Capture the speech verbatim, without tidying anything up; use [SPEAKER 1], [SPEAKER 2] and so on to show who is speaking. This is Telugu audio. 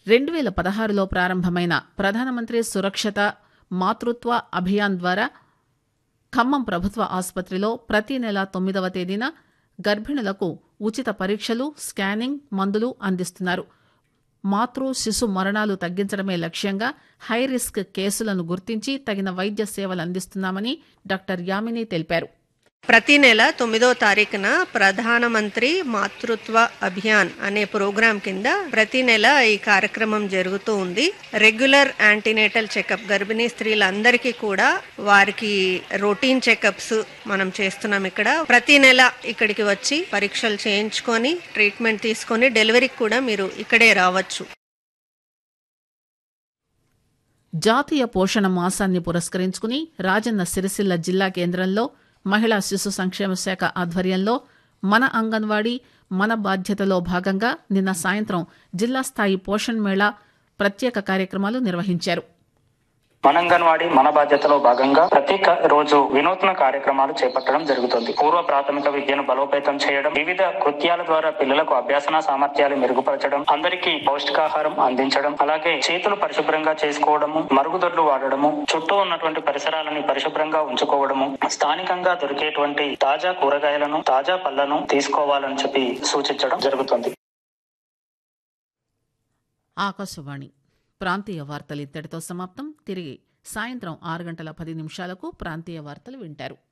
[SPEAKER 1] రెండు వేల పదహారులో ప్రారంభమైన ప్రధానమంత్రి సురక్షిత మాతృత్వ అభియాన్ ద్వారా ఖమ్మం ప్రభుత్వ ఆసుపత్రిలో ప్రతి నెల తొమ్మిదవ తేదీన గర్భిణులకు ఉచిత పరీక్షలు, స్కానింగ్, మందులు అందిస్తున్నారు. మాతృ శిశు మరణాలు తగ్గించడమే లక్ష్యంగా హై రిస్క్ కేసులను గుర్తించి తగిన వైద్య సేవలు అందిస్తున్నామని డాక్టర్ యామిని తెలిపారు.
[SPEAKER 2] ప్రతి నెల తొమ్మిదో తారీఖున ప్రధానమంత్రి మాతృత్వ అభియాన్ అనే ప్రోగ్రాం కింద ప్రతి నెల ఈ కార్యక్రమం జరుగుతూ ఉంది. రెగ్యులర్ యాంటీనేటల్ చెకప్ గర్భిణీ స్త్రీలందరికీ కూడా వారికి రొటీన్ చెకప్స్ మనం చేస్తున్నాం. ఇక్కడ ప్రతి నెల ఇక్కడికి వచ్చి పరీక్షలు చేయించుకొని ట్రీట్మెంట్ తీసుకొని డెలివరీకి కూడా మీరు ఇక్కడే రావచ్చు.
[SPEAKER 1] జాతీయ పోషణ మాసాన్ని పురస్కరించుకుని రాజన్న సిరిసిల్ల జిల్లా కేంద్రంలో మహిళా శిశు సంక్షేమ శాఖ ఆధ్వర్యంలో మన అంగన్వాడీ మన బాధ్యతలో భాగంగా నిన్న సాయంత్రం జిల్లా స్థాయి పోషణ్ మేళా ప్రత్యేక కార్యక్రమాలు నిర్వహించారు.
[SPEAKER 3] మన అంగన్వాడీ మన బాధ్యతలో భాగంగా ప్రత్యేక రోజు వినూత్న కార్యక్రమాలు చేపట్టడం జరుగుతుంది. పూర్వ ప్రాథమిక విద్యను బలోపేతం చేయడం, వివిధ కృత్యాల ద్వారా పిల్లలకు అభ్యాసన సామర్థ్యాలు మెరుగుపరచడం, అందరికీ పౌష్టికాహారం అందించడం, అలాగే చేతులు పరిశుభ్రంగా చేసుకోవడము, మరుగుదొడ్లు వాడడము, చుట్టూ ఉన్నటువంటి పరిసరాలను పరిశుభ్రంగా ఉంచుకోవడము, స్థానికంగా దొరికేటువంటి తాజా కూరగాయలను, తాజా పళ్లను తీసుకోవాలని చెప్పి సూచించడం జరుగుతుంది.
[SPEAKER 1] ఆకాశవాణి ప్రాంతీయ వార్తలు ఇత్తడితో సమాప్తం. తిరిగి సాయంత్రం ఆరు గంటల పది నిమిషాలకు ప్రాంతీయ వార్తలు వింటారు.